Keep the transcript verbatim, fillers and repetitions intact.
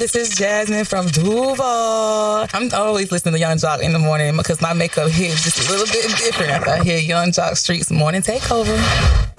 This is Jasmine from Duval. I'm always listening to Young Jock in the morning because my makeup hits just a little bit different after I hear Young Jock Street's Morning Takeover.